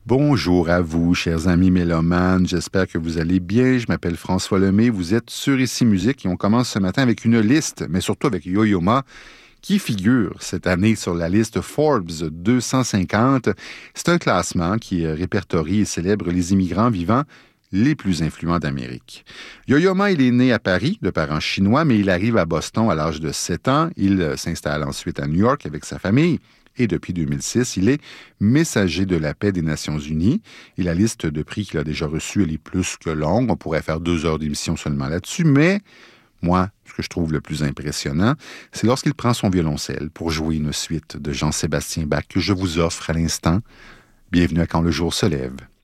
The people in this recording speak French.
Bonjour à vous, chers amis mélomanes. J'espère que vous allez bien. Je m'appelle François Lemay. Vous êtes sur Ici Musique et on commence ce matin avec une liste, mais surtout avec Yo-Yo Ma, qui figure cette année sur la liste Forbes 250. C'est un classement qui répertorie et célèbre les immigrants vivants les plus influents d'Amérique. Yo-Yo Ma, il est né à Paris, de parents chinois, mais il arrive à Boston à l'âge de 7 ans. Il s'installe ensuite à New York avec sa famille. Et depuis 2006, il est messager de la paix des Nations Unies. Et la liste de prix qu'il a déjà reçue, elle est plus que longue. On pourrait faire 2 heures d'émission seulement là-dessus. Mais moi, ce que je trouve le plus impressionnant, c'est lorsqu'il prend son violoncelle pour jouer une suite de Jean-Sébastien Bach que je vous offre à l'instant. Bienvenue à Quand le jour se lève.